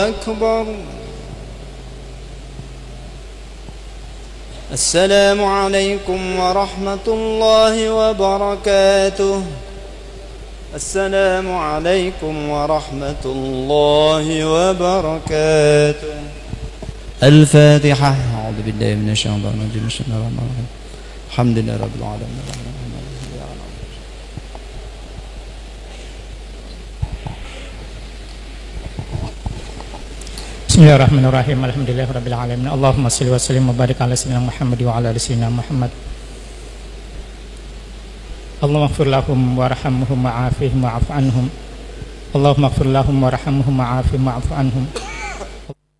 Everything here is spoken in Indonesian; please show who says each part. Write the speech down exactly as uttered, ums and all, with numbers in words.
Speaker 1: أكبر. السلام عليكم ورحمة الله وبركاته. السلام عليكم ورحمة الله وبركاته. الفاتحة. أعوذ بالله من الشيطان الرجيم. بسم الله الرحمن الرحيم. الحمد لله رب العالمين.
Speaker 2: Bismillahirrahmanirrahim. Alhamdulillahirabbil alamin. Allahumma shalli wa sallim wa barik ala sayyidina Muhammad wa ala ali sayyidina Muhammad. Allahumma ighfir lahum warhamhum wa'afihim wa'fu anhum. Allahumma ighfir lahum warhamhum wa'afihim wa'fu anhum.